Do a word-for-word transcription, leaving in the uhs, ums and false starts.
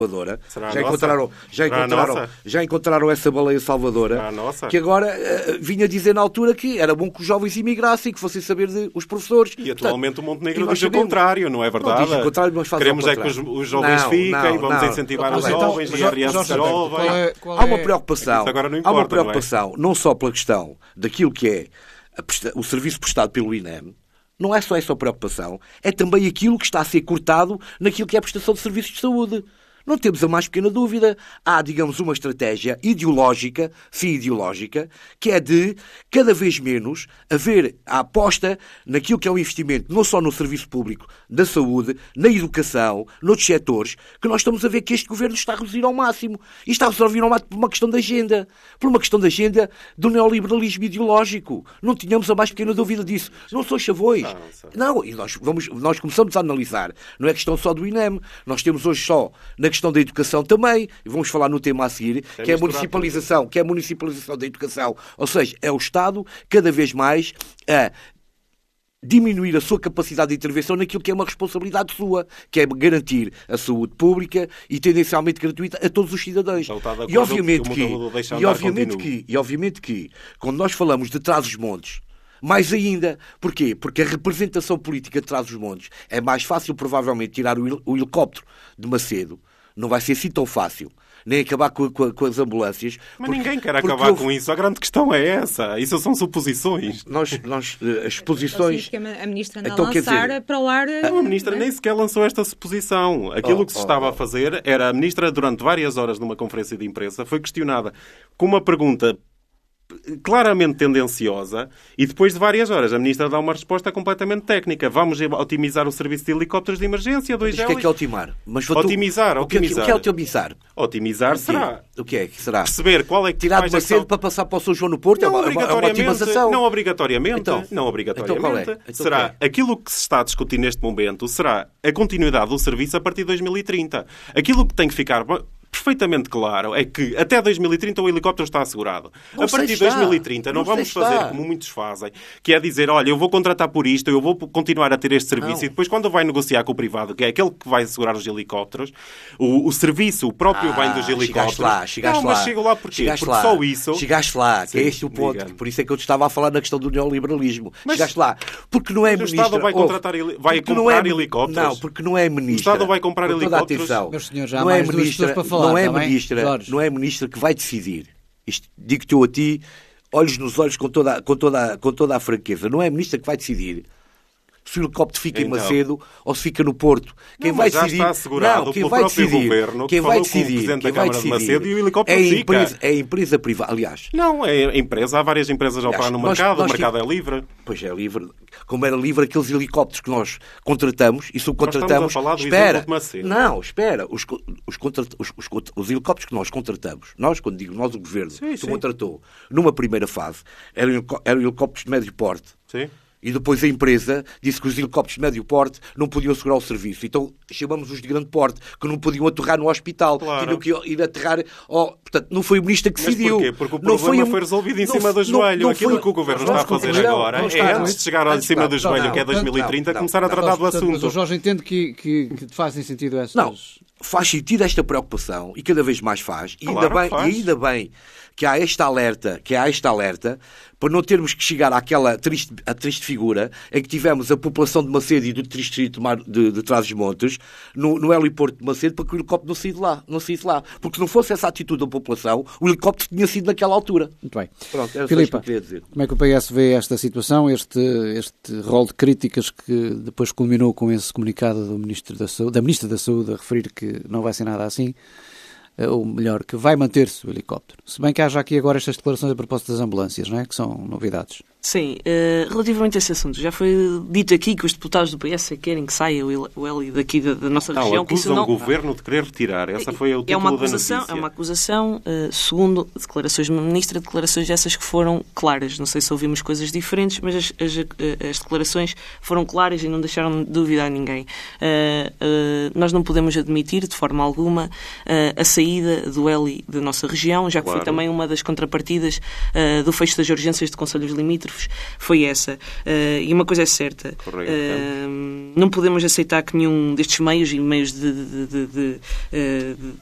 Será já encontraram, já, encontraram, já encontraram essa baleia salvadora, que agora uh, vinha dizer na altura que era bom que os jovens imigrassem, que fossem saber de, os professores. E atualmente portanto, o Montenegro diz o contrário, não é verdade? Não diz o contrário, mas faz Queremos o é que os, os jovens não, fiquem, não, vamos não, incentivar não, os jovens, então, I R S jovens. Qual é, qual é... Há uma preocupação, agora não, importa, há uma preocupação não, é? não só pela questão daquilo que é a presta... o serviço prestado pelo I N E M. Não é só essa preocupação, é também aquilo que está a ser cortado naquilo que é a prestação de serviços de saúde. Não temos a mais pequena dúvida. Há, digamos, uma estratégia ideológica, sim ideológica, que é de, cada vez menos, haver a aposta naquilo que é o investimento, não só no serviço público, da saúde, na educação, noutros setores, que nós estamos a ver que este governo está a reduzir ao máximo. E está a reduzir ao máximo por uma questão de agenda. Por uma questão de agenda do neoliberalismo ideológico. Não tínhamos a mais pequena dúvida disso. Não sou chavões. Não, não, e nós, vamos, nós começamos a analisar. Não é questão só do I N E M. Nós temos hoje só, na questão da educação também, e vamos falar no tema a seguir, é que é a municipalização, que é a municipalização da educação. Ou seja, é o Estado cada vez mais a diminuir a sua capacidade de intervenção naquilo que é uma responsabilidade sua, que é garantir a saúde pública e tendencialmente gratuita a todos os cidadãos. Então, e obviamente que, que e obviamente que, e obviamente que, quando nós falamos de Trás-os-Montes, mais ainda. Porquê? Porque a representação política de Trás-os-Montes é mais fácil, provavelmente, tirar o, hel- o helicóptero de Macedo. Não vai ser assim tão fácil. Nem acabar com, com, com as ambulâncias. Mas porque, ninguém quer acabar houve... com isso. A grande questão é essa. Isso são suposições. Nós, nós as suposições... Que a ministra anda então, a lançar dizer... para o ar... Não, a ministra nem sequer lançou esta suposição. Aquilo oh, que se oh, estava oh. a fazer era a ministra, durante várias horas numa conferência de imprensa, foi questionada com uma pergunta claramente tendenciosa e depois de várias horas a ministra dá uma resposta completamente técnica. Vamos otimizar o serviço de helicópteros de emergência. Dois Mas o que é que é otimizar? Mas tu... Otimizar, o que otimizar. É que, o que é otimizar? Otimizar será... O que é que será? Perceber qual é que... Tirar de Macedo para passar para o São João no Porto? Não, é uma, é uma otimização. Não obrigatoriamente. Então, não obrigatoriamente. Então qual é? Então será é? Aquilo que se está a discutir neste momento será a continuidade do serviço a partir de dois mil e trinta. Aquilo que tem que ficar... perfeitamente claro é que até dois mil e trinta o helicóptero está assegurado. Não a partir de dois mil e trinta não, não vamos fazer está. como muitos fazem, que é dizer, olha, eu vou contratar por isto, eu vou continuar a ter este serviço não. E depois quando vai negociar com o privado, que é aquele que vai assegurar os helicópteros, o, o serviço, o próprio ah, bem dos helicópteros... Chegaste lá, chegaste não, lá. mas chego lá porquê? Chegaste Porque lá. só isso... Chegaste lá, que Sim, é este o ponto. diga. Por isso é que eu te estava a falar na questão do neoliberalismo. Mas, chegaste lá. Porque não é mas ministra... o Estado vai, contratar, vai comprar é, helicópteros? Não, porque não é ministra... O Estado vai comprar helicópteros? Meus senhores, já há não mais é duas ministra, pessoas para falar, não é também? ministra, Jorge. não é ministra que vai decidir. Isto digo-te eu a ti, olhos nos olhos com toda, com, toda, com toda a franqueza. Não é a ministra que vai decidir se o helicóptero fica então. em Macedo ou se fica no Porto. Quem não, vai já decidir... está assegurado não, quem pelo vai próprio decidir, governo, quem que vai falou decidir, com o Presidente quem da vai Câmara decidir, de Macedo e o helicóptero é a fica. empresa, é a empresa privada, aliás. Não, é a empresa. Há várias empresas a operar no nós, mercado, nós o mercado tive... é livre. Pois é livre. Como era livre aqueles helicópteros que nós contratamos e subcontratamos... Nós estamos a falar do espera, exemplo de Macedo. Não, espera. Os, os, contrat... os, os, os helicópteros que nós contratamos, nós, quando digo nós, o Governo, sim, que sim. contratou, numa primeira fase, eram, eram helicópteros de médio porte. Sim. E depois a empresa disse que os helicópteros de médio porte não podiam segurar o serviço. Então chamamos os de grande porte, que não podiam aterrar no hospital. Claro. Tinham que ir aterrar... Oh, portanto, não foi o ministro que decidiu. Mas porquê? Porque o não problema foi, foi resolvido em não, cima do joelho. Não, não Aquilo foi, que o Governo está a fazer não, agora não, não é, está, antes de chegar em cima do joelho, não, que é dois mil e trinta, não, começar a não, tratar do Mas assunto. o Jorge entende que, que, que fazem sentido essas... Não, faz sentido esta preocupação e cada vez mais faz. E ainda, Claro, bem, faz. e ainda bem que há esta alerta, que há esta alerta, para não termos que chegar àquela triste, a triste figura em que tivemos a população de Macedo e do distrito de, Mar, de, de Trás-os-Montes no, no heliporto de Macedo para que o helicóptero não saísse lá, não saísse lá. Porque se não fosse essa atitude da população, o helicóptero tinha sido naquela altura. Muito bem. Pronto, era Filipe, só isto que eu queria dizer. Como é que o P S vê esta situação, este, este rol de críticas que depois culminou com esse comunicado do Ministro da Saúde, da Ministra da Saúde a referir que não vai ser nada assim? Ou melhor, que vai manter-se o helicóptero. Se bem que há já aqui agora estas declarações a propósito das ambulâncias, não é? Que são novidades. Sim, uh, relativamente a esse assunto, já foi dito aqui que os deputados do P S querem que saia o Heli daqui da, da nossa não, região. Acusam que isso não... o governo de querer retirar. Essa foi o título é uma da acusação, notícia. É uma acusação, uh, segundo declarações de uma ministra, declarações essas que foram claras. Não sei se ouvimos coisas diferentes, mas as, as, as declarações foram claras e não deixaram de duvidar ninguém. Uh, uh, nós não podemos admitir, de forma alguma, uh, a saída do Heli da nossa região, já que claro. Foi também uma das contrapartidas uh, do fecho das urgências de concelhos limítrofes apóstrofes foi essa. Uh, e uma coisa é certa, uh, não podemos aceitar que nenhum destes meios, e meios de, de, de, de, de,